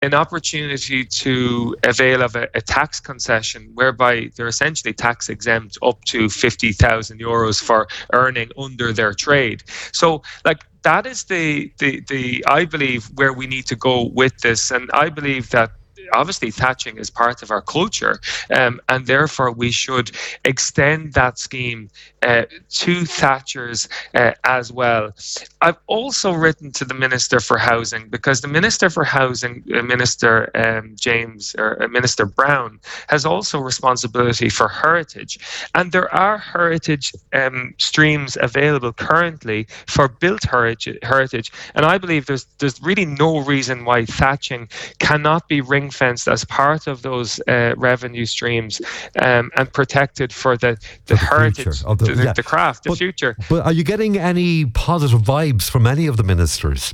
an opportunity to avail of a tax concession whereby they're essentially tax exempt up to €50,000 for earning under their trade. So like that is the I believe where we need to go with this, and I believe that obviously thatching is part of our culture, and therefore we should extend that scheme to thatchers as well. I've also written to the Minister for Housing, because the Minister for Housing, Minister Minister Brown, has also responsibility for heritage, and there are heritage streams available currently for built heritage, and I believe there's really no reason why thatching cannot be ring-fenced as part of those revenue streams, and protected for the heritage, the craft, the future. But are you getting any positive vibes from any of the ministers?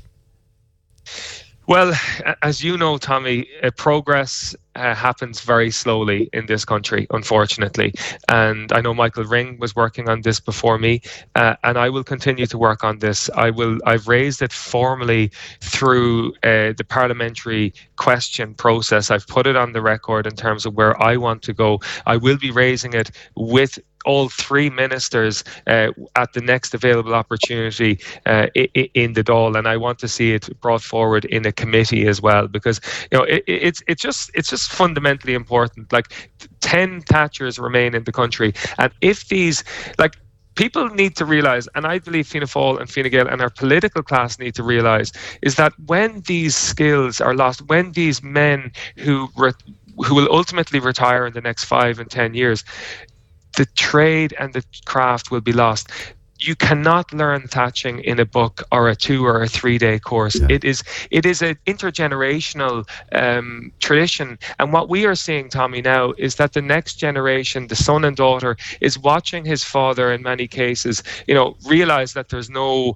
Well, as you know, Tommy, progress happens very slowly in this country, unfortunately. And I know Michael Ring was working on this before me, and I will continue to work on this. I've raised it formally through the parliamentary question process. I've put it on the record in terms of where I want to go. I will be raising it with all three ministers at the next available opportunity in the Dáil, and I want to see it brought forward in a committee as well, because it's just fundamentally important. Like 10 thatchers remain in the country, and if these people need to realise, and I believe Fianna Fáil and Fine Gael and our political class need to realise, is that when these skills are lost, when these men who will ultimately retire in the next 5 and 10 years, the trade and the craft will be lost. You cannot learn thatching in a book or a 2 or a 3 day course. Yeah. It is an intergenerational tradition. And what we are seeing, Tommy, now is that the next generation, the son and daughter, is watching his father in many cases, realize that there's no,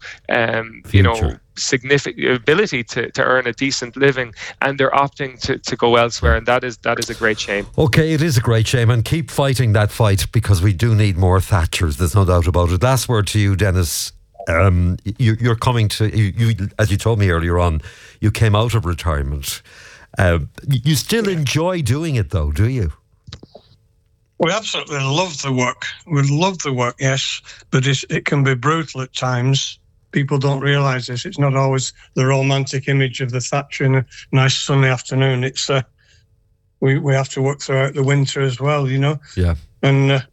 significant ability to earn a decent living, and they're opting to go elsewhere, and that is a great shame. Okay, it is a great shame, and keep fighting that fight, because we do need more thatchers, there's no doubt about it. Last word to you, Dennis. You're coming to you, as you told me earlier on, you came out of retirement. You still enjoy doing it though, do you? We absolutely love the work. We love the work, yes, but it can be brutal at times. People don't realise this. It's not always the romantic image of the thatcher in a nice sunny afternoon. It's we have to work throughout the winter as well, Yeah. And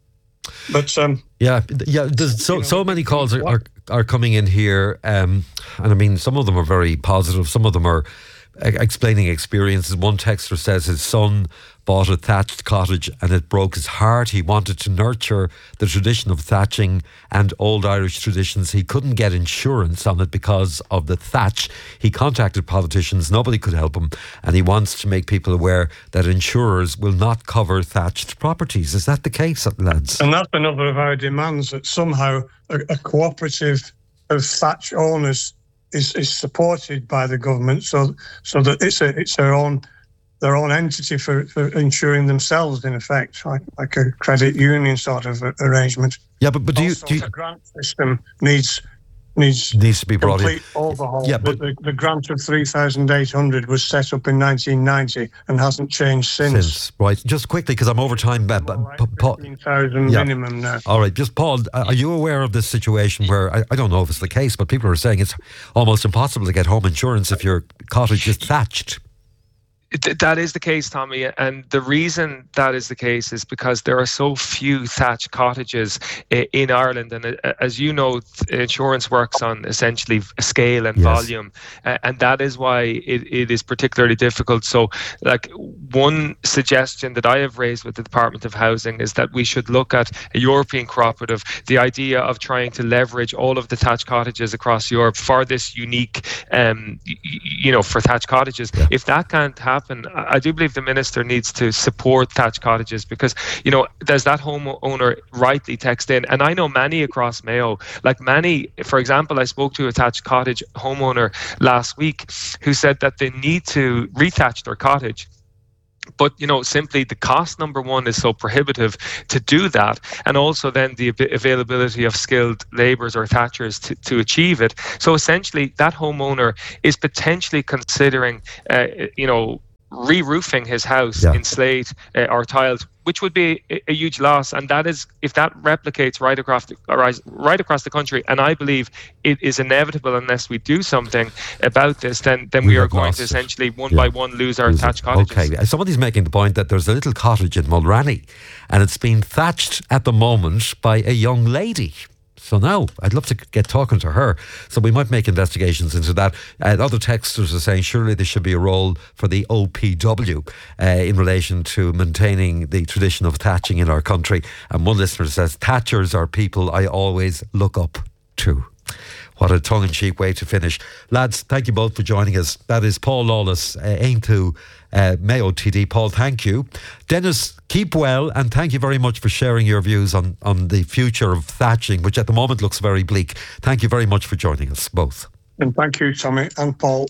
yeah. There's so many calls are coming in here, and I mean, some of them are very positive. Some of them are explaining experiences. One texter says his son bought a thatched cottage and it broke his heart. He wanted to nurture the tradition of thatching and old Irish traditions. He couldn't get insurance on it because of the thatch. He contacted politicians, nobody could help him, and he wants to make people aware that insurers will not cover thatched properties. Is that the case, lads? And that's another of our demands, that somehow a cooperative of thatch owners is supported by the government, so that it's their own entity for insuring themselves, in effect, like a credit union sort of arrangement. Yeah, but do you the grant system needs to be brought complete in. Overhaul. Yeah, but the grant of 3,800 was set up in 1990 and hasn't changed since. Right, just quickly, because I'm over time. 15,000 minimum now. All right, just Paul, are you aware of this situation where, I don't know if it's the case, but people are saying it's almost impossible to get home insurance if your cottage is thatched? That is the case, Tommy, and the reason that is the case is because there are so few thatched cottages in Ireland, and as you know, insurance works on essentially scale and volume, and that is why it is particularly difficult. So, one suggestion that I have raised with the Department of Housing is that we should look at a European cooperative, the idea of trying to leverage all of the thatched cottages across Europe for this unique, for thatched cottages. Yeah. If that can't happen, I do believe the minister needs to support thatched cottages, because there's that homeowner rightly text in, and I know many across Mayo, for example, I spoke to a thatched cottage homeowner last week who said that they need to rethatch their cottage. But, simply the cost, number one, is so prohibitive to do that. And also then the availability of skilled labourers or thatchers to achieve it. So essentially that homeowner is potentially considering, re-roofing his house in slate or tiles, which would be a huge loss. And that is, if that replicates right across the country, and I believe it is inevitable unless we do something about this, then we are going to essentially one by one lose our thatched cottages. Okay, somebody's making the point that there's a little cottage in Mulranny and it's being thatched at the moment by a young lady. So now I'd love to get talking to her. So we might make investigations into that. Other texters are saying surely there should be a role for the OPW in relation to maintaining the tradition of thatching in our country. And one listener says, thatchers are people I always look up to. What a tongue-in-cheek way to finish. Lads, thank you both for joining us. That is Paul Lawless, Aintu Mayo TD. Paul, thank you. Dennis, keep well, and thank you very much for sharing your views on the future of thatching, which at the moment looks very bleak. Thank you very much for joining us both. And thank you, Tommy and Paul.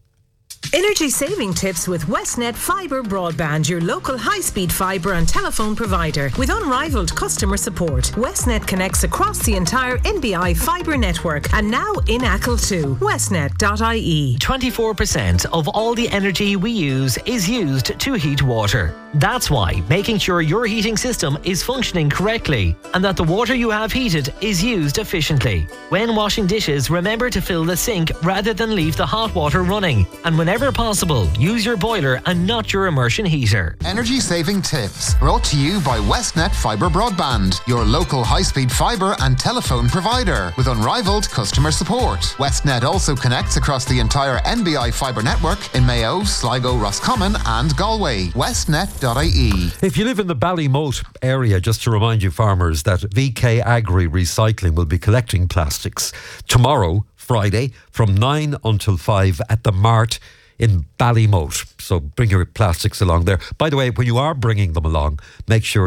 Energy saving tips with Westnet Fibre Broadband, your local high-speed fibre and telephone provider. With unrivaled customer support, Westnet connects across the entire NBI fibre network and now in Achill too. Westnet.ie. 24% of all the energy we use is used to heat water. That's why making sure your heating system is functioning correctly and that the water you have heated is used efficiently. When washing dishes, remember to fill the sink rather than leave the hot water running. And whenever possible, use your boiler and not your immersion heater. Energy saving tips brought to you by Westnet Fibre Broadband, your local high-speed fibre and telephone provider with unrivaled customer support. Westnet also connects across the entire NBI fibre network in Mayo, Sligo, Roscommon and Galway. Westnet.ie. If you live in the Ballymote area, just to remind you farmers that VK Agri Recycling will be collecting plastics tomorrow, Friday, from 9 until 5 at the Mart in Ballymote. So bring your plastics along there. By the way, when you are bringing them along, make sure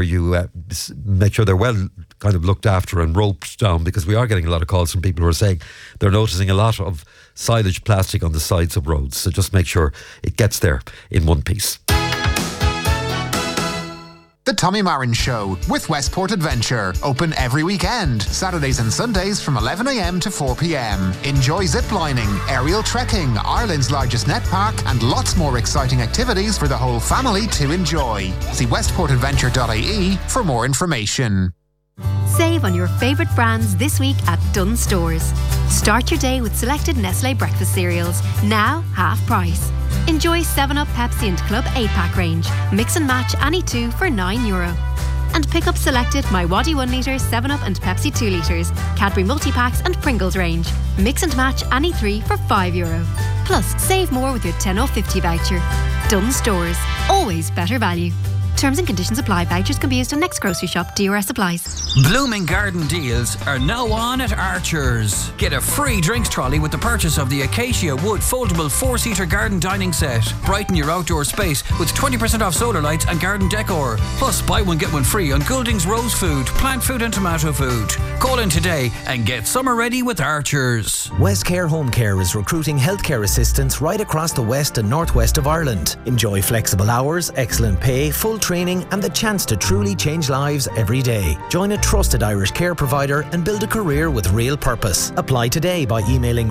they're well kind of looked after and roped down, because we are getting a lot of calls from people who are saying they're noticing a lot of silage plastic on the sides of roads. So just make sure it gets there in one piece. The Tommy Marin Show with Westport Adventure. Open every weekend, Saturdays and Sundays from 11 a.m. to 4 p.m. Enjoy ziplining, aerial trekking, Ireland's largest net park, and lots more exciting activities for the whole family to enjoy. See westportadventure.ie for more information. Save on your favourite brands this week at Dunnes Stores. Start your day with selected Nestlé breakfast cereals, now half price. Enjoy 7-Up, Pepsi and Club 8-pack range. Mix and match any two for €9. And pick up selected My Waddy 1 litre, 7-Up and Pepsi 2 litres, Cadbury multi-packs and Pringles range. Mix and match any 3 for €5. Plus, save more with your 10/50 voucher. Dunnes Stores. Always better value. Terms and conditions apply. Vouchers can be used on next grocery shop. DRS applies. Blooming Garden deals are now on at Archer's. Get a free drinks trolley with the purchase of the Acacia Wood foldable 4-seater garden dining set. Brighten your outdoor space with 20% off solar lights and garden decor. Plus, buy one get one free on Goulding's rose food, plant food and tomato food. Call in today and get summer ready with Archer's. Westcare Home Care is recruiting healthcare assistants right across the west and northwest of Ireland. Enjoy flexible hours, excellent pay, full training and the chance to truly change lives every day. Join a trusted Irish care provider and build a career with real purpose. Apply today by emailing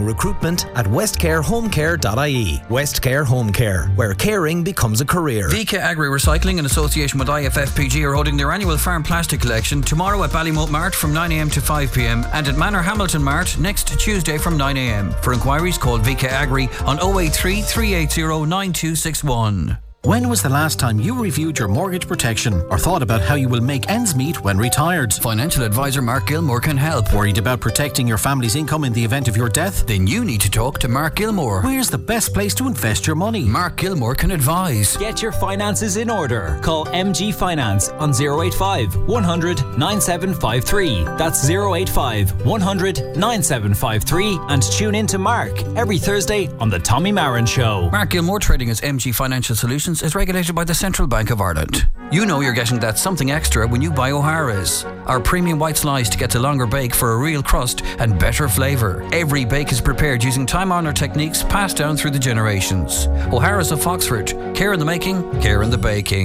recruitment@westcarehomecare.ie. Westcare Home Care, where caring becomes a career. VK Agri Recycling in association with IFFPG are holding their annual farm plastic collection tomorrow at Ballymote Mart from 9 a.m. to 5 p.m. and at Manor Hamilton Mart next Tuesday from 9 a.m. For inquiries, call VK Agri on 083 380 9261. When was the last time you reviewed your mortgage protection or thought about how you will make ends meet when retired? Financial advisor Mark Gilmore can help. Worried about protecting your family's income in the event of your death? Then you need to talk to Mark Gilmore. Where's the best place to invest your money? Mark Gilmore can advise. Get your finances in order. Call MG Finance on 085 100 9753. That's 085 100 9753 and tune in to Mark every Thursday on The Tommy Marin Show. Mark Gilmore, trading as MG Financial Solutions, is regulated by the Central Bank of Ireland. You know you're getting that something extra when you buy O'Hara's. Our premium white sliced gets a longer bake for a real crust and better flavour. Every bake is prepared using time-honoured techniques passed down through the generations. O'Hara's of Foxford. Care in the making, care in the baking.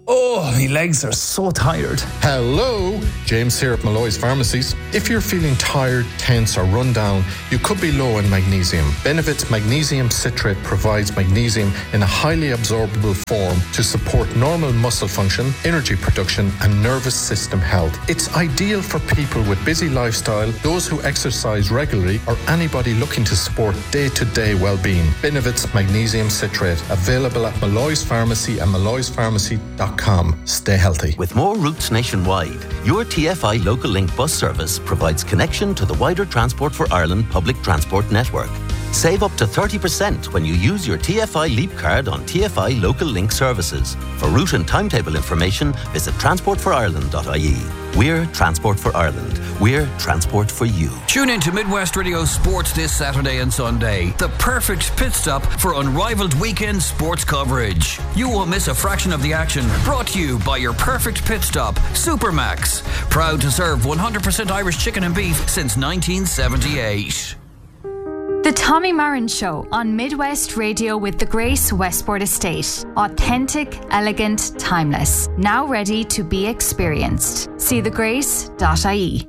Oh, my legs are so tired. Hello, James here at Malloy's Pharmacies. If you're feeling tired, tense or run down, you could be low in magnesium. Benevit's magnesium citrate provides magnesium in a highly absorbable form to support normal muscle function, energy production and nervous system health. It's ideal for people with busy lifestyle, those who exercise regularly or anybody looking to support day-to-day well-being. Benevit's magnesium citrate, available at Malloy's Pharmacy and malloyspharmacy.com. Stay healthy. With more routes nationwide, your TFI Local Link bus service provides connection to the wider Transport for Ireland public transport network. Save up to 30% when you use your TFI Leap card on TFI Local Link services. For route and timetable information, visit transportforireland.ie. We're Transport for Ireland. We're transport for you. Tune in to Midwest Radio Sports this Saturday and Sunday. The perfect pit stop for unrivaled weekend sports coverage. You won't miss a fraction of the action. Brought to you by your perfect pit stop, Supermax. Proud to serve 100% Irish chicken and beef since 1978. The Tommy Marin Show on Midwest Radio with the Grace Westport Estate. Authentic, elegant, timeless. Now ready to be experienced. See thegrace.ie.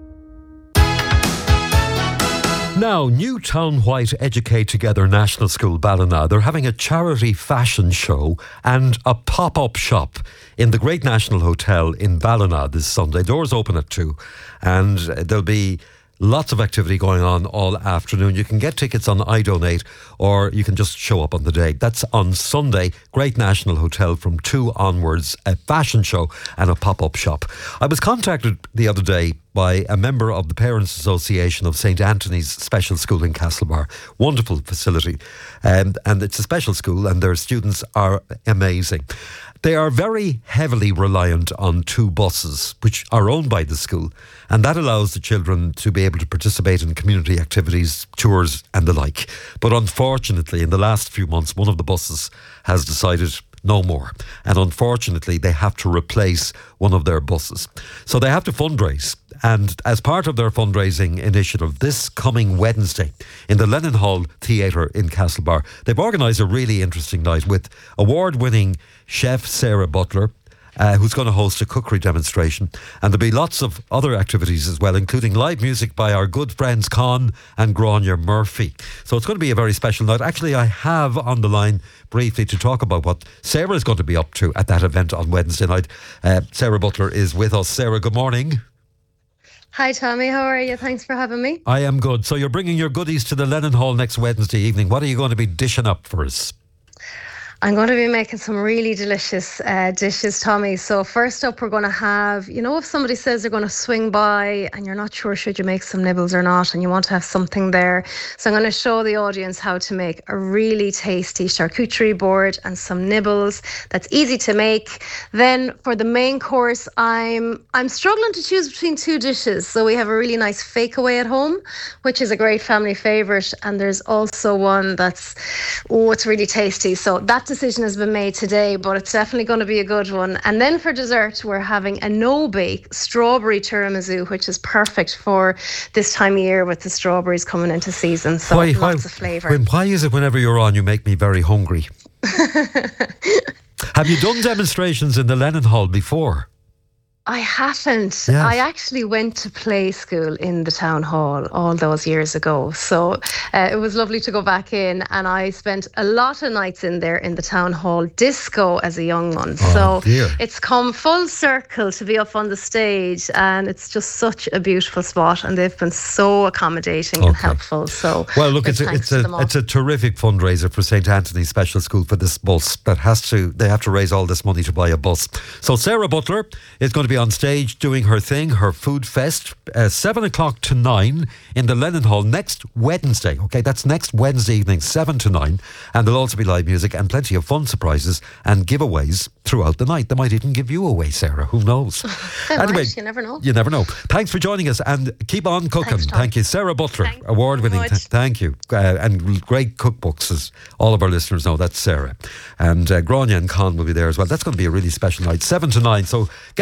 Now, Newtown White Educate Together National School Ballina, they're having a charity fashion show and a pop-up shop in the Great National Hotel in Ballina this Sunday. Doors open at 2 and there'll be lots of activity going on all afternoon. You can get tickets on iDonate or you can just show up on the day. That's on Sunday, Great National Hotel from 2 onwards, a fashion show and a pop-up shop. I was contacted the other day by a member of the Parents Association of St Anthony's Special School in Castlebar. Wonderful facility. And it's a special school and their students are amazing. They are very heavily reliant on 2 buses, which are owned by the school, and that allows the children to be able to participate in community activities, tours and the like. But unfortunately, in the last few months, one of the buses has decided no more. And unfortunately, they have to replace one of their buses. So they have to fundraise. And as part of their fundraising initiative, this coming Wednesday in the Lennon Hall Theatre in Castlebar, they've organised a really interesting night with award-winning chef Sarah Butler, who's going to host a cookery demonstration. And there'll be lots of other activities as well, including live music by our good friends Con and Grania Murphy. So it's going to be a very special night. Actually, I have on the line briefly to talk about what Sarah is going to be up to at that event on Wednesday night. Sarah Butler is with us. Sarah, good morning. Hi Tommy, how are you? Thanks for having me. I am good. So you're bringing your goodies to the Lennon Hall next Wednesday evening. What are you going to be dishing up for us? I'm going to be making some really delicious dishes, Tommy. So first up, we're going to have, you know, if somebody says they're going to swing by and you're not sure should you make some nibbles or not and you want to have something there. So I'm going to show the audience how to make a really tasty charcuterie board and some nibbles that's easy to make. Then for the main course, I'm struggling to choose between 2 dishes. So we have a really nice fake away at home, which is a great family favourite. And there's also one that's, it's really tasty. So that decision has been made today, but it's definitely going to be a good one. And then for dessert, we're having a no-bake strawberry tiramisu, which is perfect for this time of year with the strawberries coming into season. So lots of flavour. Why is it whenever you're on, you make me very hungry? Have you done demonstrations in the Lennon Hall before? I haven't. Yes. I actually went to play school in the town hall all those years ago. So it was lovely to go back in, and I spent a lot of nights in there in the town hall disco as a young one. It's come full circle to be up on the stage, and it's just such a beautiful spot, and they've been so accommodating and helpful. So well, look, it's a terrific fundraiser for St Anthony's Special School for this bus they have to raise all this money to buy a bus. So Sarah Butler is going to be on stage doing her thing, her food fest, 7 o'clock to 9 in the Lennon Hall next Wednesday. Okay, that's next Wednesday evening, 7 to 9. And there'll also be live music and plenty of fun surprises and giveaways throughout the night. They might even give you away, Sarah. Who knows? Anyway, you never know. You never know. Thanks for joining us and keep on cooking. Thank you. Sarah Butler, award-winning. Thank you. And great cookbooks, as all of our listeners know. That's Sarah. And Grania and Con will be there as well. That's going to be a really special night, 7 to 9. So get the girls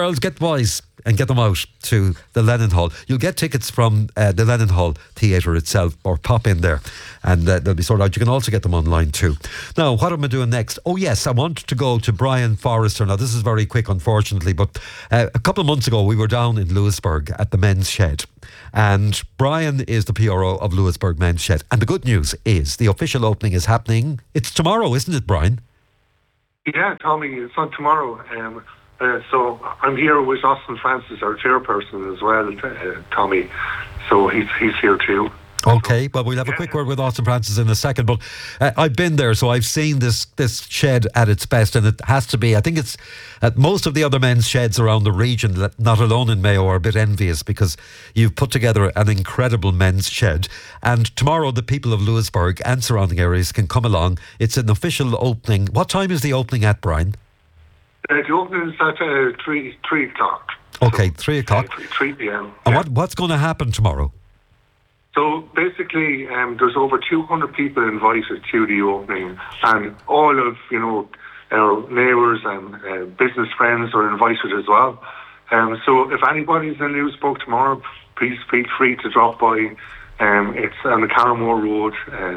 girls, get wise and get them out to the Lennon Hall. You'll get tickets from the Lennon Hall Theatre itself, or pop in there and they'll be sorted out. You can also get them online too. Now, what am I doing next? Oh yes, I want to go to Brian Forrester. Now this is very quick, unfortunately, but a couple of months ago we were down in Lewisburg at the Men's Shed, and Brian is the PRO of Lewisburg Men's Shed, and the good news is the official opening is happening. It's tomorrow, isn't it, Brian? Yeah, Tommy, it's on tomorrow. So I'm here with Austin Francis, our chairperson as well, Tommy. So he's here too. Okay, well, we'll have a quick word with Austin Francis in a second, but I've been there, so I've seen this shed at its best, and it has to be. I think it's at most of the other men's sheds around the region, not alone in Mayo, are a bit envious because you've put together an incredible men's shed. And tomorrow, the people of Lewisburg and surrounding areas can come along. It's an official opening. What time is the opening at, Brian? The opening is at 3 o'clock. Okay, 3 o'clock. 3 p.m. And what's going to happen tomorrow? So basically, there's over 200 people invited to the opening, and all of our neighbours and business friends are invited as well. So if anybody's in Lewisburg tomorrow, please feel free to drop by. It's on the Carramore Road,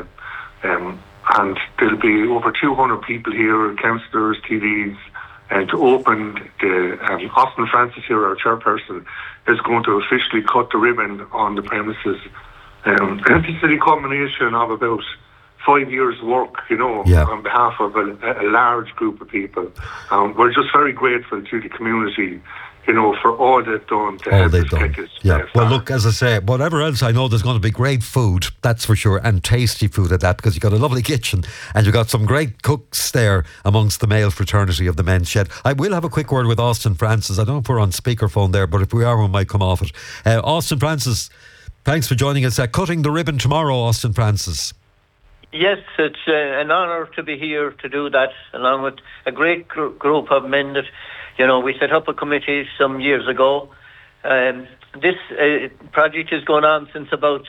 and there'll be over 200 people here, councillors, TDs. And to open the Austin Francis here, our chairperson, is going to officially cut the ribbon on the premises. This is a culmination of about 5 years' work, on behalf of a large group of people. We're just very grateful to the community, for all they've done to help us get this. Yeah. Well, look, as I say, whatever else, I know there's going to be great food, that's for sure, and tasty food at that, because you've got a lovely kitchen and you've got some great cooks there amongst the male fraternity of the Men's Shed. I will have a quick word with Austin Francis. I don't know if we're on speakerphone there, but if we are, we might come off it. Austin Francis, thanks for joining us. Cutting the ribbon tomorrow, Austin Francis. Yes, it's an honour to be here to do that, along with a great group of men that, we set up a committee some years ago. This project is going on since about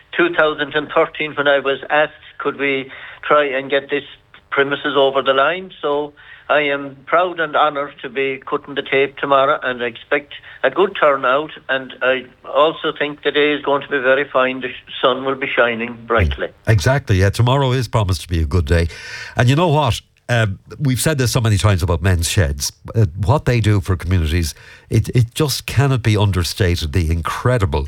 2013, when I was asked, could we try and get this premises over the line? So I am proud and honoured to be cutting the tape tomorrow, and I expect a good turnout, and I also think the day is going to be very fine. The sun will be shining brightly. Exactly, yeah. Tomorrow is promised to be a good day. And you know what? We've said this so many times about men's sheds. What they do for communities, it just cannot be understated, the incredible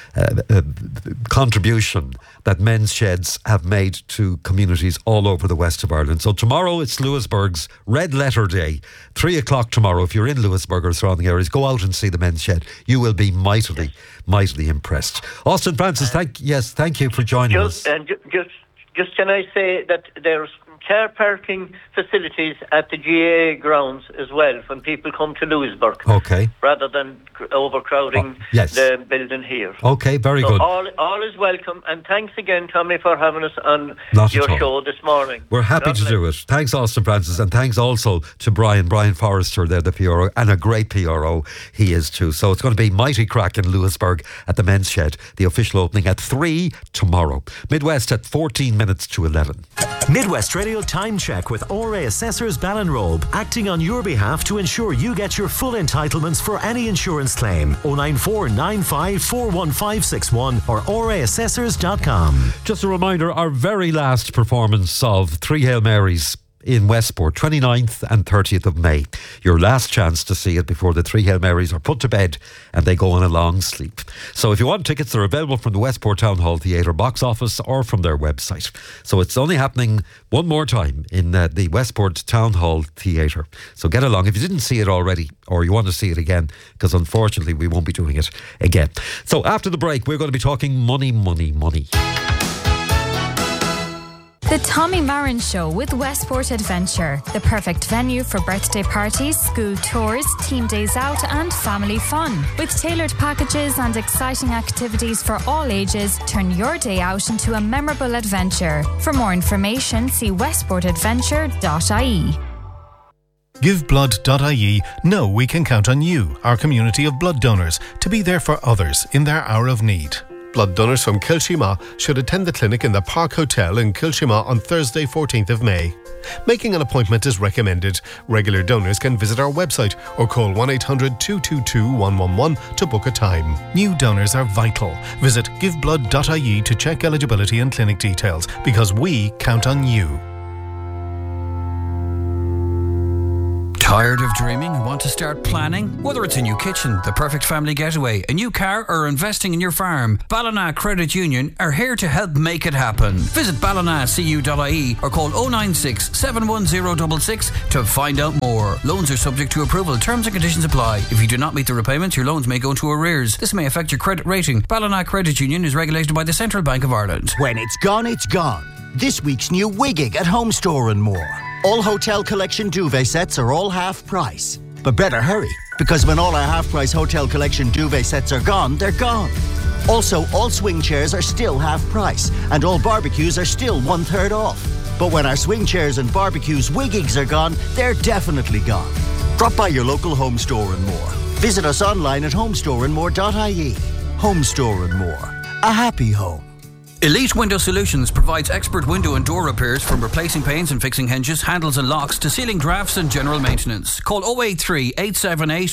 contribution that men's sheds have made to communities all over the west of Ireland. So tomorrow it's Lewisburg's Red Letter Day. 3 o'clock tomorrow. If you're in Lewisburg or surrounding areas, go out and see the men's shed. You will be mightily impressed. Austin Francis, thank you for joining us. And just can I say that there's car parking facilities at the GAA grounds as well when people come to Lewisburg. Okay. Rather than overcrowding the building here. Okay, very good. All is welcome, and thanks again, Tommy, for having us on your show this morning. We're happy to do it. Thanks, Austin Francis, and thanks also to Brian Forrester, there, the PRO, and a great PRO he is too. So it's going to be mighty crack in Lewisburg at the Men's Shed, the official opening at 3 tomorrow. Midwest at 14 minutes to 11. Midwest Radio Time Check with ORA Assessors Ballinrobe, acting on your behalf to ensure you get your full entitlements for any insurance claim. 094 95 41561 or oraassessors.com. Just a reminder, our very last performance of 3 Hail Marys in Westport, 29th and 30th of May. Your last chance to see it before the 3 Hail Marys are put to bed and they go on a long sleep. So if you want tickets, they're available from the Westport Town Hall Theatre box office or from their website. So it's only happening one more time in the Westport Town Hall Theatre. So get along if you didn't see it already or you want to see it again, because unfortunately we won't be doing it again. So after the break, we're going to be talking money. The Tommy Marin Show with Westport Adventure, the perfect venue for birthday parties, school tours, team days out and family fun. With tailored packages and exciting activities for all ages, turn your day out into a memorable adventure. For more information, see westportadventure.ie. GiveBlood.ie know we can count on you, our community of blood donors, to be there for others in their hour of need. Blood donors from Kilshima should attend the clinic in the Park Hotel in Kilshima on Thursday 14th of May. Making an appointment is recommended. Regular donors can visit our website or call 1-800-222-111 to book a time. New donors are vital. Visit giveblood.ie to check eligibility and clinic details, because we count on you. Tired of dreaming and want to start planning? Whether it's a new kitchen, the perfect family getaway, a new car, or investing in your farm, Ballina Credit Union are here to help make it happen. Visit ballinacu.ie or call 096 710 66 to find out more. Loans are subject to approval. Terms and conditions apply. If you do not meet the repayments, your loans may go into arrears. This may affect your credit rating. Ballina Credit Union is regulated by the Central Bank of Ireland. When it's gone, it's gone. This week's new Wiggig at Home Store and More. All Hotel Collection duvet sets are all half price. But better hurry, because when all our half price Hotel Collection duvet sets are gone, they're gone. Also, all swing chairs are still half price, and all barbecues are still 1/3 off. But when our swing chairs and barbecues Wiggigs are gone, they're definitely gone. Drop by your local Home Store and More. Visit us online at homestoreandmore.ie. Home Store and More. A happy home. Elite Window Solutions provides expert window and door repairs, from replacing panes and fixing hinges, handles and locks to sealing drafts and general maintenance. Call 083 878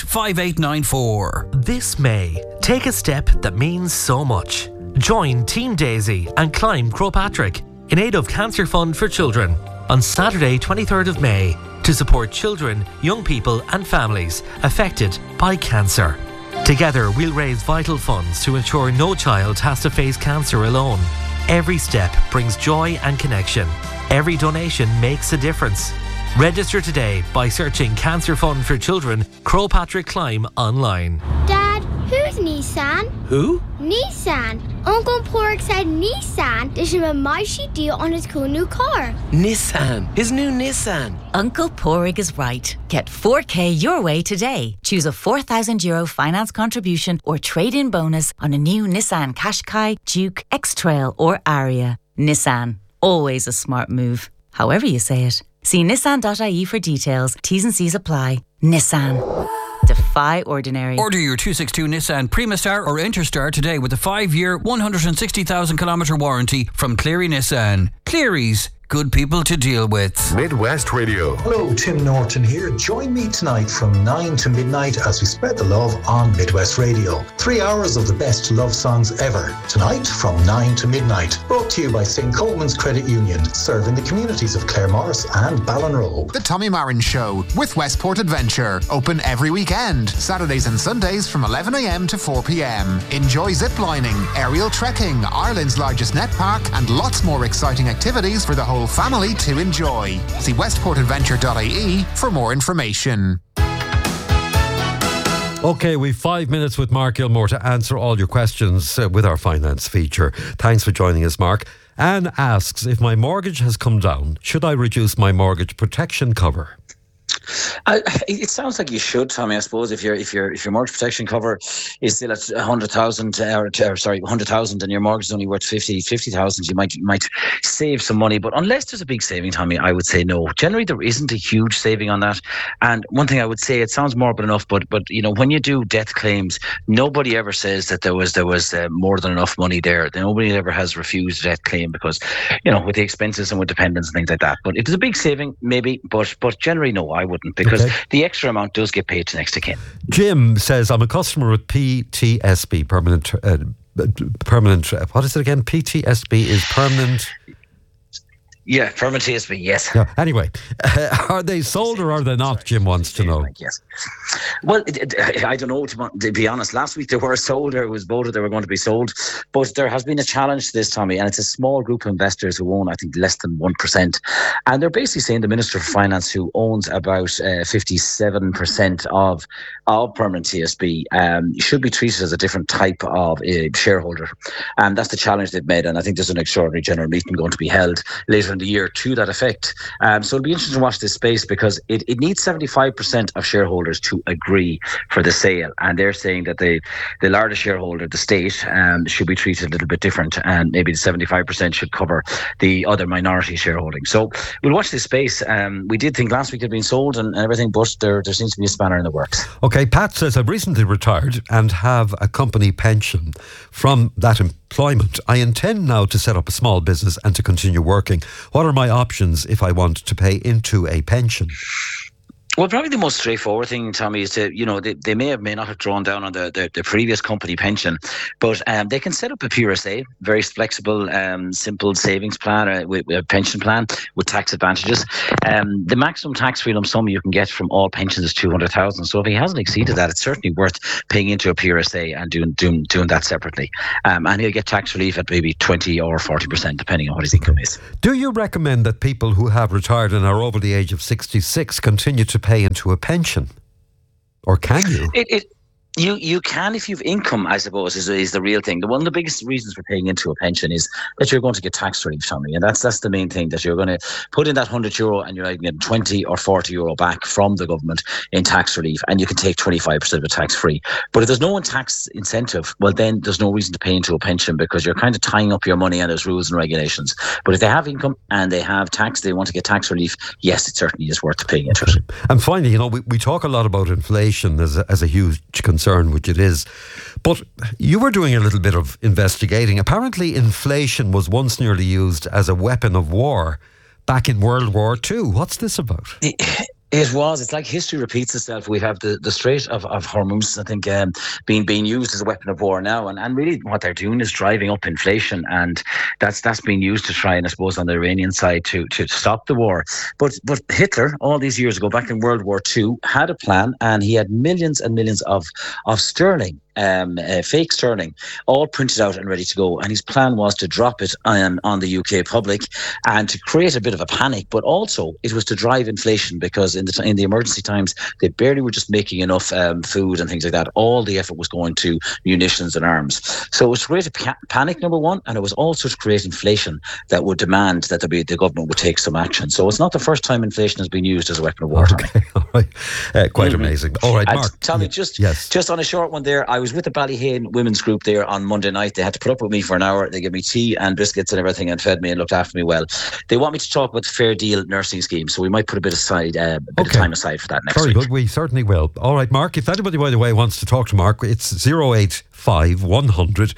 5894. This May, take a step that means so much. Join Team Daisy and climb Croagh Patrick in aid of Cancer Fund for Children on Saturday 23rd of May to support children, young people and families affected by cancer. Together, we'll raise vital funds to ensure no child has to face cancer alone. Every step brings joy and connection. Every donation makes a difference. Register today by searching Cancer Fund for Children, Croagh Patrick Climb online. Dad, who's Nissan? Who? Nissan. Uncle Pork said Nissan. There's a mighty deal on his cool new car. Nissan. His new Nissan. Uncle Porrig is right. Get 4K your way today. Choose a €4,000 finance contribution or trade-in bonus on a new Nissan Qashqai, Duke, X-Trail or Aria. Nissan. Always a smart move. However you say it. See nissan.ie for details. T's and C's apply. Nissan. Defy ordinary. Order your 262 Nissan Primastar or Interstar today with a 5-year, 160,000 kilometre warranty from Cleary Nissan. Cleary's. Good people to deal with. Midwest Radio. Hello, Tim Norton here. Join me tonight from 9 to midnight as we spread the love on Midwest Radio. 3 hours of the best love songs ever. Tonight from 9 to midnight. Brought to you by St. Coleman's Credit Union, serving the communities of Claremorris and Ballinrobe. The Tommy Marin Show with Westport Adventure. Open every weekend. Saturdays and Sundays from 11 a.m. to 4 p.m. Enjoy ziplining, aerial trekking, Ireland's largest net park, and lots more exciting activities for the whole family to enjoy. See westportadventure.ie for more information. Okay, we've 5 minutes with Mark Gilmore to answer all your questions with our finance feature. Thanks for joining us, Mark. Anne asks, if my mortgage has come down, should I reduce my mortgage protection cover? It sounds like you should, Tommy. I suppose if your mortgage protection cover is still at 100,000, 100,000, and your mortgage is only worth 50,000, you might save some money. But unless there's a big saving, Tommy, I would say no. Generally, there isn't a huge saving on that. And one thing I would say, it sounds morbid enough, but you know, when you do death claims, nobody ever says that there was more than enough money there. Nobody ever has refused a death claim because, you know, with the expenses and with dependents and things like that. But if there's a big saving, maybe, but generally no, I wouldn't, because the extra amount does get paid to next of kin. Jim says, I'm a customer with PTSB, permanent, what is it again? PTSB is permanent... Yeah, permanent TSB, yes. Yeah. Anyway, are they sold or are they not? Jim wants to know. Yes. Well, I don't know, to be honest. Last week they were sold, or it was voted they were going to be sold. But there has been a challenge to this, Tommy, and it's a small group of investors who own, I think, less than 1%. And they're basically saying the Minister for Finance, who owns about 57% of permanent TSB, should be treated as a different type of shareholder. And that's the challenge they've made. And I think there's an extraordinary general meeting going to be held later in the year to that effect. So it'll be interesting to watch this space, because it needs 75% of shareholders to agree for the sale. And they're saying that the largest shareholder, the state, should be treated a little bit different, and maybe the 75% should cover the other minority shareholding. So we'll watch this space. We did think last week it had been sold and everything, but there seems to be a spanner in the works. Okay, Pat says, I've recently retired and have a company pension. From that employment. I intend now to set up a small business and to continue working. What are my options if I want to pay into a pension? Well, probably the most straightforward thing, Tommy, is to, they may not have drawn down on the previous company pension, but they can set up a PRSA, very flexible, simple savings plan, with a pension plan with tax advantages. The maximum tax-free lump sum you can get from all pensions is 200,000. So if he hasn't exceeded that, it's certainly worth paying into a PRSA and doing that separately. And he'll get tax relief at maybe 20 or 40%, depending on what his income is. Do you recommend that people who have retired and are over the age of 66 continue to pay into a pension, or can you? You can if you've income, I suppose, is the real thing. One of the biggest reasons for paying into a pension is that you're going to get tax relief, Tommy, and that's the main thing, that you're going to put in that €100 and you're going to get 20 or 40 euro back from the government in tax relief, and you can take 25% of it tax free. But if there's no tax incentive, well, then there's no reason to pay into a pension, because you're kind of tying up your money and there's rules and regulations. But if they have income and they have tax, they want to get tax relief, yes, it certainly is worth paying into it. And finally, we talk a lot about inflation as a huge concern, which it is. But you were doing a little bit of investigating. Apparently, inflation was once nearly used as a weapon of war back in World War II. What's this about? It was. It's like history repeats itself. We have the Strait of Hormuz, I think, being used as a weapon of war now, and really what they're doing is driving up inflation, and that's being used to try, and I suppose on the Iranian side to stop the war. But Hitler, all these years ago, back in World War II, had a plan, and he had millions and millions of sterling. Fake sterling, all printed out and ready to go. And his plan was to drop it on the UK public and to create a bit of a panic, but also it was to drive inflation, because in the emergency times, they barely were just making enough food and things like that. All the effort was going to munitions and arms. So it was to create a panic, number one, and it was also to create inflation that would demand that the government would take some action. So it's not the first time inflation has been used as a weapon of war. Okay, all right. Quite amazing. All right, Mark. Tommy, just on a short one there, I was with the Ballyhane women's group there on Monday night. They had to put up with me for an hour. They gave me tea and biscuits and everything and fed me and looked after me well. They want me to talk about the Fair Deal nursing scheme, so we might put a bit of time aside for that next week. Very good, we certainly will. All right, Mark, if anybody, by the way, wants to talk to Mark, it's 085 100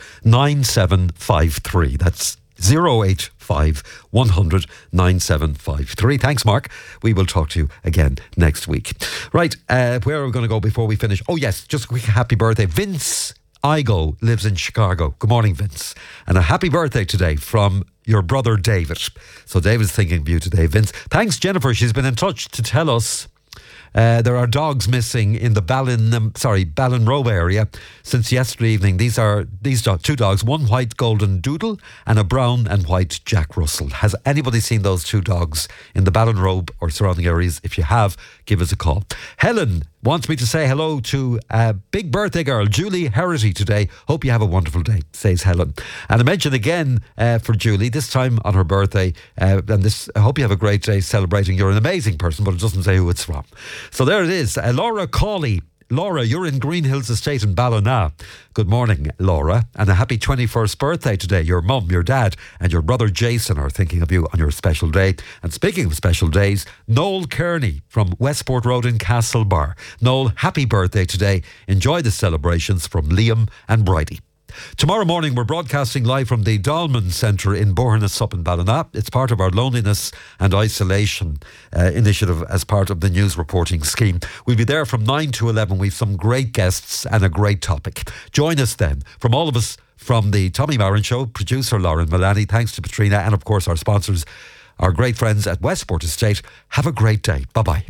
9753. That's 085 100 9753. Thanks, Mark. We will talk to you again next week. Right, where are we going to go before we finish? Oh yes, just a quick happy birthday. Vince Igo lives in Chicago. Good morning, Vince. And a happy birthday today from your brother David. So David's thinking of you today, Vince. Thanks, Jennifer. She's been in touch to tell us there are dogs missing in the Ballinrobe area since yesterday evening. These two dogs, one white golden doodle and a brown and white Jack Russell. Has anybody seen those two dogs in the Ballinrobe or surrounding areas? If you have, give us a call. Helen wants me to say hello to a big birthday girl, Julie Herity, today. Hope you have a wonderful day, says Helen. And I mention again for Julie, this time on her birthday, I hope you have a great day celebrating. You're an amazing person, but it doesn't say who it's from. So there it is. Laura Cawley. Laura, you're in Green Hills Estate in Ballina. Good morning, Laura, and a happy 21st birthday today. Your mum, your dad and your brother Jason are thinking of you on your special day. And speaking of special days, Noel Kearney from Westport Road in Castlebar. Noel, happy birthday today. Enjoy the celebrations from Liam and Bridie. Tomorrow morning we're broadcasting live from the Dolman Centre in Bournemouth up in Ballina. It's part of our loneliness and isolation initiative as part of the news reporting scheme. We'll be there from 9 to 11. We've some great guests and a great topic. Join us then. From all of us from the Tommy Marin Show, producer Lauren Milani, thanks to Patrina and of course our sponsors, our great friends at Westport Estate. Have a great day. Bye-bye.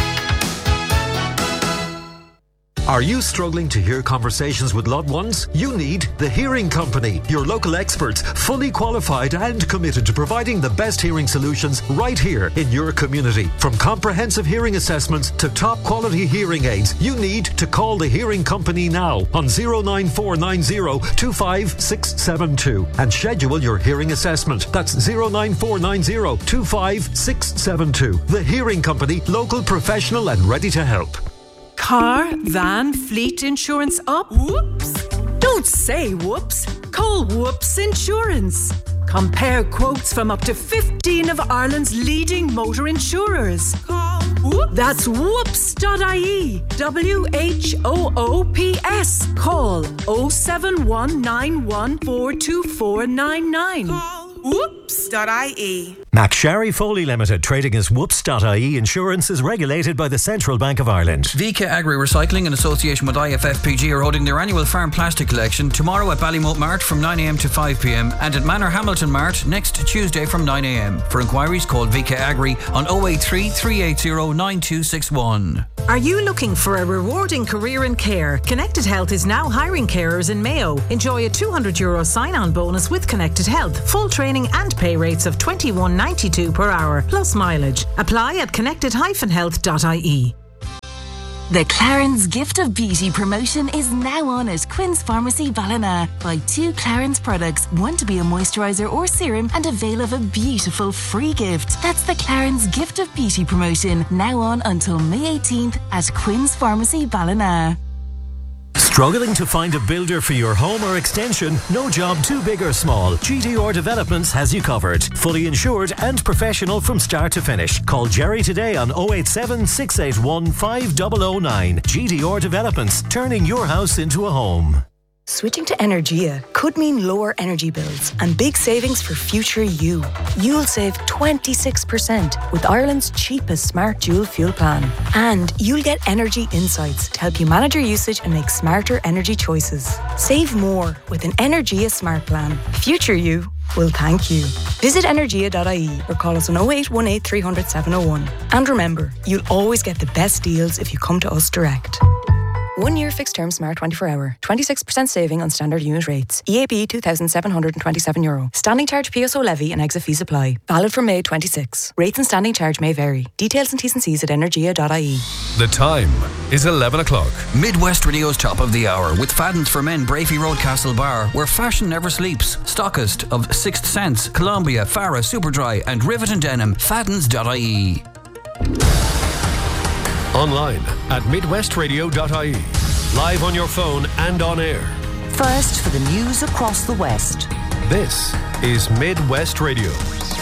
Are you struggling to hear conversations with loved ones? You need The Hearing Company, your local experts, fully qualified and committed to providing the best hearing solutions right here in your community. From comprehensive hearing assessments to top quality hearing aids, you need to call The Hearing Company now on 09490 25672 and schedule your hearing assessment. That's 09490 25672. The Hearing Company, local, professional and ready to help. Car, van, fleet insurance up? Whoops! Don't say whoops. Call Whoops Insurance. Compare quotes from up to 15 of Ireland's leading motor insurers. Call That's whoops.ie. WHOOPS. Call 07191424499. Whoops.ie. McSharry Foley Limited, trading as Whoops.ie Insurance, is regulated by the Central Bank of Ireland. VK Agri Recycling, in association with IFFPG, are holding their annual farm plastic collection tomorrow at Ballymote Mart from 9am to 5pm and at Manor Hamilton Mart next Tuesday from 9am. For inquiries, call VK Agri on 083 380 9261. Are you looking for a rewarding career in care? Connected Health is now hiring carers in Mayo. Enjoy a €200 sign-on bonus with Connected Health. Full training and pay rates of $21.92 per hour, plus mileage. Apply at connected-health.ie. The Clarins Gift of Beauty promotion is now on at Quinn's Pharmacy Ballina. Buy 2 Clarins products, one to be a moisturiser or serum, and avail of a beautiful free gift. That's the Clarins Gift of Beauty promotion, now on until May 18th at Quinn's Pharmacy Ballina. Struggling to find a builder for your home or extension? No job too big or small. GDR Developments has you covered. Fully insured and professional from start to finish. Call Jerry today on 087 681 5009. GDR Developments, turning your house into a home. Switching to Energia could mean lower energy bills and big savings for future you. You'll save 26% with Ireland's cheapest smart dual fuel plan. And you'll get energy insights to help you manage your usage and make smarter energy choices. Save more with an Energia smart plan. Future you will thank you. Visit energia.ie or call us on 0818 300 701. And remember, you'll always get the best deals if you come to us direct. 1 year fixed term Smart 24 hour. 26% saving on standard unit rates. EAB €2,727. Standing charge PSO levy and exit fees apply. Valid from May 26. Rates and standing charge may vary. Details and T's and C's at energia.ie. The time is 11 o'clock. Midwest Radio's top of the hour with Fadden's for Men, Brafey Road, Castle Bar, where fashion never sleeps. Stockist of Sixth Sense, Columbia, Farah, Superdry and Rivet and Denim. Faddens.ie. Online at midwestradio.ie. Live on your phone and on air. First for the news across the West. This is Midwest Radio.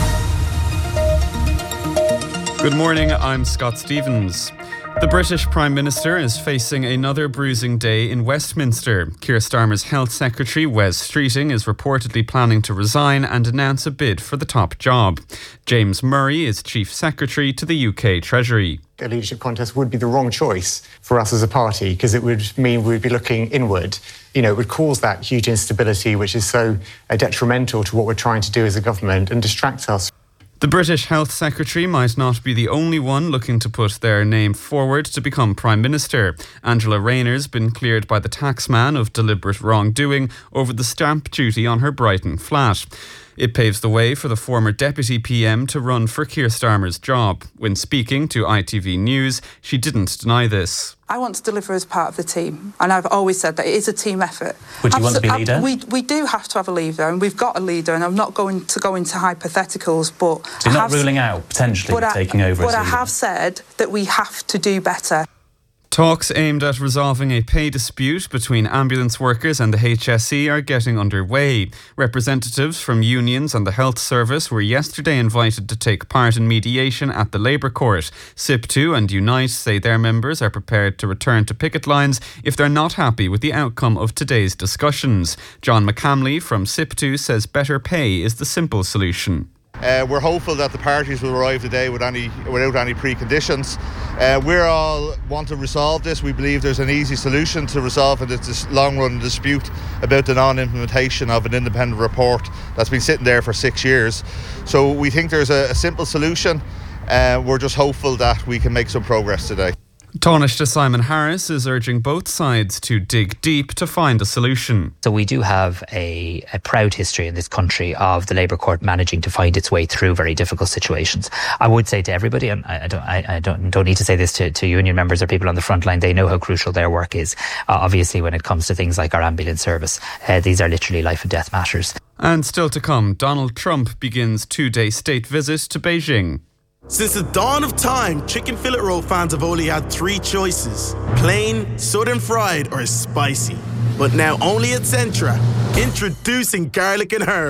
Good morning, I'm Scott Stevens. The British Prime Minister is facing another bruising day in Westminster. Keir Starmer's Health Secretary, Wes Streeting, is reportedly planning to resign and announce a bid for the top job. James Murray is Chief Secretary to the UK Treasury. A leadership contest would be the wrong choice for us as a party because it would mean we'd be looking inward. You know, it would cause that huge instability which is so detrimental to what we're trying to do as a government and distract us. The British Health Secretary might not be the only one looking to put their name forward to become Prime Minister. Angela Rayner's been cleared by the taxman of deliberate wrongdoing over the stamp duty on her Brighton flat. It paves the way for the former Deputy PM to run for Keir Starmer's job. When speaking to ITV News, she didn't deny this. I want to deliver as part of the team, and I've always said that it is a team effort. Would you want to be leader? We do have to have a leader, and we've got a leader, and I'm not going to go into hypotheticals, but... So you're not ruling out potentially taking over as leader? But I have said that we have to do better. Talks aimed at resolving a pay dispute between ambulance workers and the HSE are getting underway. Representatives from unions and the health service were yesterday invited to take part in mediation at the Labour Court. SIP2 and Unite say their members are prepared to return to picket lines if they're not happy with the outcome of today's discussions. John McCamley from SIP2 says better pay is the simple solution. We're hopeful that the parties will arrive today without any preconditions. We all want to resolve this. We believe there's an easy solution to resolve this long-run dispute about the non-implementation of an independent report that's been sitting there for 6 years. So we think there's a simple solution. We're just hopeful that we can make some progress today. Taoiseach Simon Harris is urging both sides to dig deep to find a solution. So we do have a proud history in this country of the Labour Court managing to find its way through very difficult situations. I would say to everybody, and I don't need to say this to union members or people on the front line, they know how crucial their work is. Obviously, when it comes to things like our ambulance service, these are literally life and death matters. And still to come, Donald Trump begins 2-day state visit to Beijing. Since the dawn of time, chicken fillet roll fans have only had 3 choices: plain, southern fried, or spicy. But now only at Centra, introducing garlic and herb.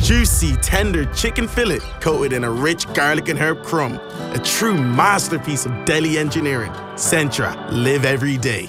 juicy, tender chicken fillet coated in a rich garlic and herb crumb. A true masterpiece of deli engineering. Centra, live every day.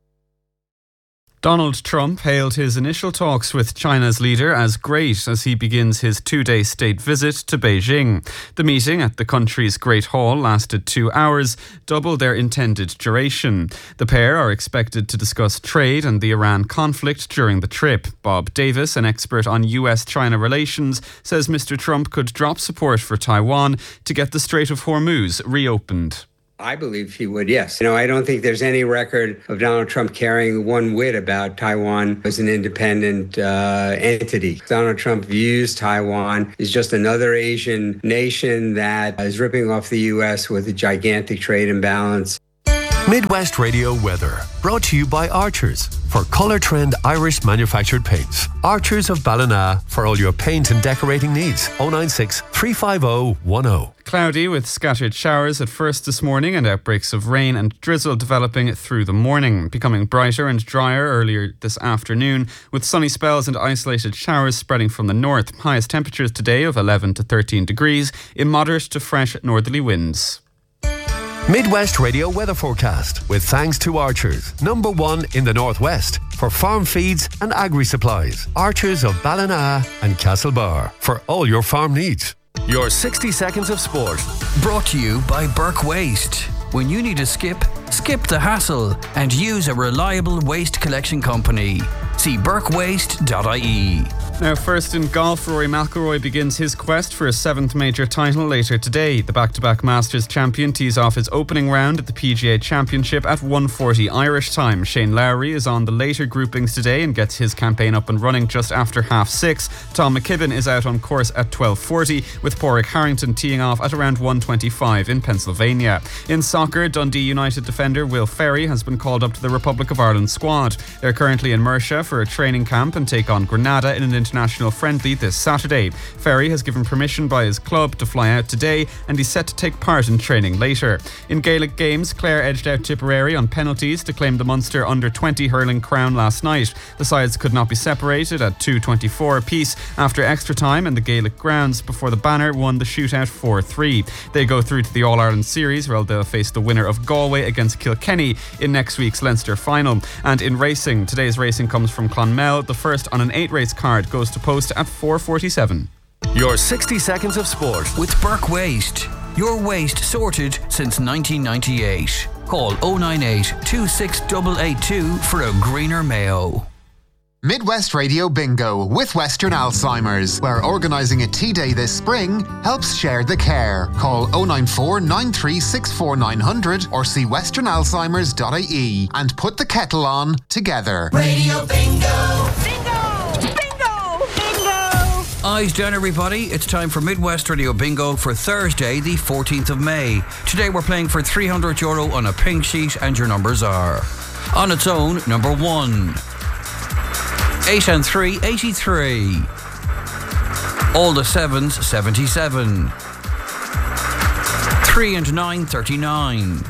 Donald Trump hailed his initial talks with China's leader as great as he begins his 2-day state visit to Beijing. The meeting at the country's Great Hall lasted 2 hours, double their intended duration. The pair are expected to discuss trade and the Iran conflict during the trip. Bob Davis, an expert on US-China relations, says Mr. Trump could drop support for Taiwan to get the Strait of Hormuz reopened. I believe he would, yes. I don't think there's any record of Donald Trump caring one whit about Taiwan as an independent entity. Donald Trump views Taiwan as just another Asian nation that is ripping off the U.S. with a gigantic trade imbalance. Midwest Radio weather, brought to you by Archers for Colour Trend Irish manufactured paints. Archers of Ballina for all your paint and decorating needs. 096 350 10. Cloudy with scattered showers at first this morning and outbreaks of rain and drizzle developing through the morning, becoming brighter and drier earlier this afternoon with sunny spells and isolated showers spreading from the north. Highest temperatures today of 11 to 13 degrees in moderate to fresh northerly winds. Midwest Radio weather forecast with thanks to Archers, #1 in the Northwest for farm feeds and agri-supplies. Archers of Ballina and Castlebar for all your farm needs. Your 60 seconds of sport. Brought to you by Burke Waste. When you need a skip the hassle and use a reliable waste collection company. See burkewaste.ie. Now, first in golf, Rory McIlroy begins his quest for a 7th major title later today. The back-to-back Masters champion tees off his opening round at the PGA Championship at 1:40 Irish time. Shane Lowry is on the later groupings today and gets his campaign up and running just after 6:30. Tom McKibben is out on course at 12:40, with Padraig Harrington teeing off at around 1:25 in Pennsylvania. In soccer, Dundee United defender Will Ferry has been called up to the Republic of Ireland squad. They're currently in Mercia for a training camp and take on Grenada in an international friendly this Saturday. Ferry has given permission by his club to fly out today and he's set to take part in training later. In Gaelic games, Clare edged out Tipperary on penalties to claim the Munster under-20 hurling crown last night. The sides could not be separated at 2:24 apiece after extra time in the Gaelic grounds before the Banner won the shootout 4-3. They go through to the All-Ireland Series where they'll face the winner of Galway against Kilkenny in next week's Leinster final. And in racing, today's racing comes from Clonmel. The first on an 8-race card goes to post at 4:47. Your 60 seconds of sport with Burke Waste. Your waste sorted since 1998. Call 098 26882 for a greener Mayo. Midwest Radio Bingo with Western Alzheimer's, where organising a tea day this spring helps share the care. Call 094 9364 900 or see westernalzheimers.ie and put the kettle on together. Radio Bingo! Eyes down, everybody. It's time for Midwest Radio Bingo for Thursday, the 14th of May. Today we're playing for €300 on a pink sheet, and your numbers are: on its own, number 1. 8 and 3, 83. All the 7s, 77. 3 and 9, 39.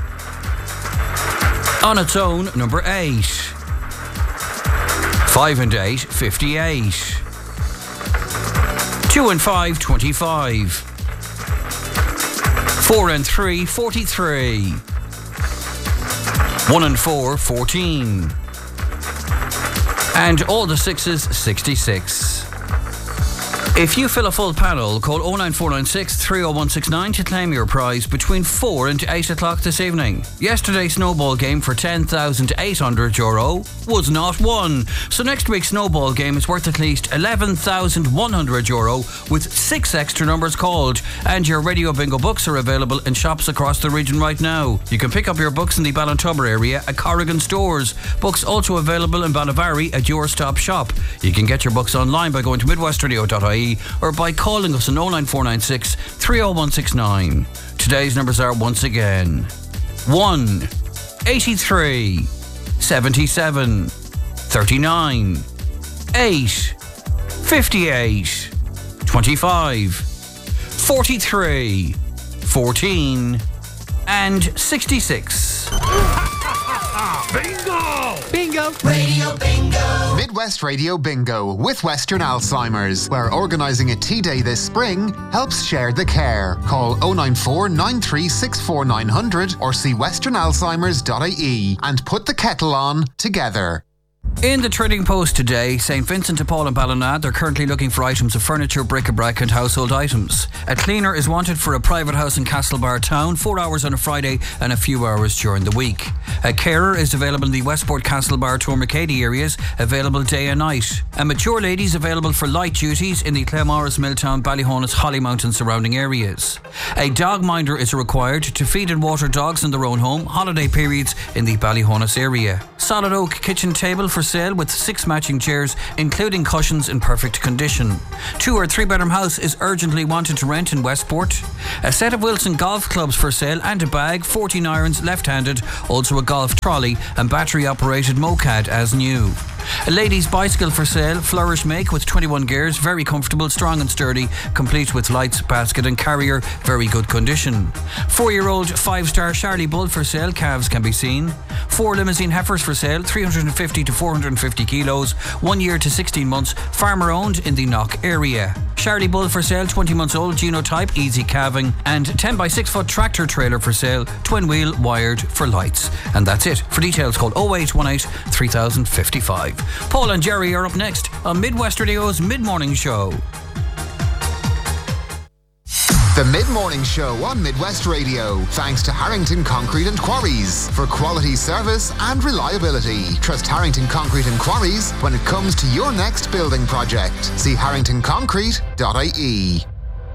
On its own, number 8. 5 and 8, 58. 2 and 5, 25. 4 and 3, 43. 1 and 4, 14. And all the 6s, 66. If you fill a full panel, call 09496 30169 to claim your prize between 4 and 8 o'clock this evening. Yesterday's snowball game for €10,800 was not won. So next week's snowball game is worth at least €11,100 with 6 extra numbers called. And your Radio Bingo books are available in shops across the region right now. You can pick up your books in the Ballintubber area at Corrigan stores. Books also available in Ballyvarry at your stop shop. You can get your books online by going to midwestradio.ie or by calling us on 09496 30169. Today's numbers are once again 1, 83, 77, 39, 8, 58, 25, 43, 14 and 66. Bingo! Bingo! Bingo. Radio Bingo. Midwest Radio Bingo with Western Alzheimer's, where organising a tea day this spring helps share the care. Call 094 9364 900 or see westernalzheimers.ie and put the kettle on together. In the Trading Post today, St Vincent de Paul and Ballina, they're currently looking for items of furniture, bric-a-brac and household items. A cleaner is wanted for a private house in Castlebar town, 4 hours on a Friday and a few hours during the week. A carer is available in the Westport, Castlebar, Tourmakeady areas, available day and night. A mature lady is available for light duties in the Claremorris, Milltown, Ballyhonus, Hollymount and surrounding areas. A dog minder is required to feed and water dogs in their own home, holiday periods in the Ballyhonus area. Solid oak kitchen table for sale with 6 matching chairs, including cushions in perfect condition. 2 or 3 bedroom house is urgently wanted to rent in Westport. A set of Wilson golf clubs for sale and a bag, 14 irons left-handed, also a golf trolley and battery operated moped as new. A lady's bicycle for sale, Flourish make with 21 gears, very comfortable, strong and sturdy, complete with lights, basket and carrier, very good condition. 4-year-old 5-star Charlie Bull for sale, calves can be seen. 4 limousine heifers for sale, 350 to 450 kilos, 1 year to 16 months, farmer owned in the Knock area. Charlie Bull for sale, 20 months old, genotype, easy calving, and 10 by 6 foot tractor trailer for sale, twin wheel, wired for lights. And that's it. For details, call 0818 3055. Paul and Jerry are up next on Midwest Radio's Mid-Morning Show. The Mid-Morning Show on Midwest Radio, thanks to Harrington Concrete and Quarries for quality service and reliability. Trust Harrington Concrete and Quarries when it comes to your next building project. See harringtonconcrete.ie.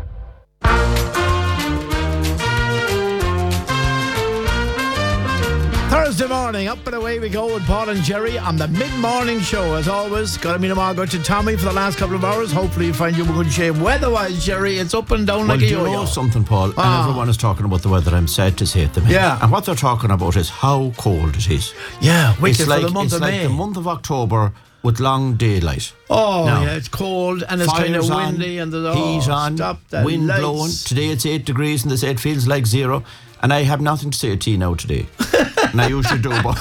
Thursday morning, up and away we go with Paul and Jerry on the Mid-Morning Show. As always, got to meet Margaret and Tommy for the last couple of hours. Hopefully you find you in good shape. Weather-wise, Jerry, it's up and down like a yo-yo. Well, do you know something, Paul? And everyone is talking about the weather. I'm sad to say it. Yeah. And what they're talking about is how cold it is. Yeah, wicked for the month of May. It's like the month of October with long daylight. Oh, now, yeah, it's cold and it's kind of windy and there's heat on, wind lights. blowing. Today it's 8 degrees and they say it feels like 0. And I have nothing to say to you now today. And I usually do, but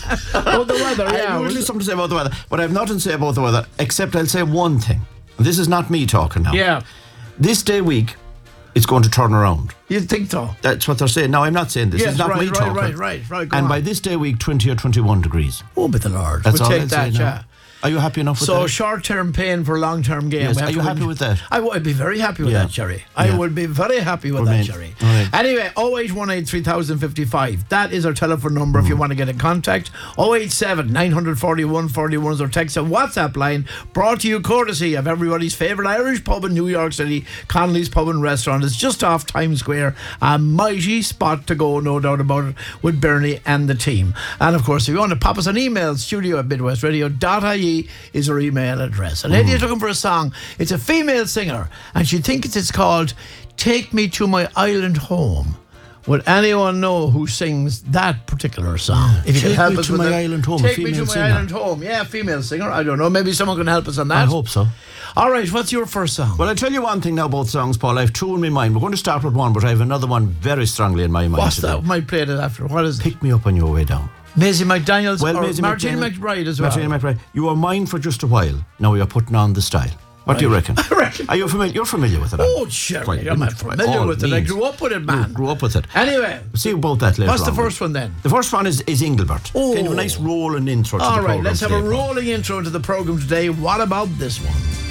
oh, the weather, yeah. I usually something to say about the weather, but I have nothing to say about the weather, except I'll say one thing. And this is not me talking now. Yeah. This day week, it's going to turn around. You think so? That's what they're saying. Now, I'm not saying this. Yes, it's not me talking. Right. And by this day week, 20 or 21 degrees. Oh, by the Lord. That's we'll all take that, yeah. Are you happy enough with that? So short-term pain for long-term gain. Yes. Are you happy with that? I would be very happy with that, Jerry. I would be very happy with that, Jerry. Right. Anyway, 0818 3055. That is our telephone number if you want to get in contact. 087 941 41 is our text and WhatsApp line, brought to you courtesy of everybody's favourite Irish pub in New York City, Connolly's Pub and Restaurant. It's just off Times Square. A mighty spot to go, no doubt about it, with Bernie and the team. And of course, if you want to pop us an email, studio@midwestradio.ie is her email address. A lady is looking for a song. It's a female singer and she thinks it's called Take Me to My Island Home. Would anyone know who sings that particular song? If you can help us with my island home. Take Me to My Island Home. Yeah, female singer. I don't know. Maybe someone can help us on that. I hope so. All right, what's your first song? Well, I'll tell you one thing now about songs, Paul. I have 2 in my mind. We're going to start with one, but I have another one very strongly in my mind. What's that? We might play it after. What is it? Pick Me Up on Your Way Down. Maisie McDaniels or Maisie Martine McBride as well. Martine McBride. You were mine for just a while. Now you're putting on the style. What do you reckon? I reckon. Are you familiar? You're familiar with it? Oh, sure. I'm not familiar with it. I grew up with it, man. You grew up with it. Anyway. We'll see about that later. What's the first one then? The first one is Engelbert. Oh. Kind of a nice rolling intro to the program. All right, let's have a rolling intro to the program today. What about this one?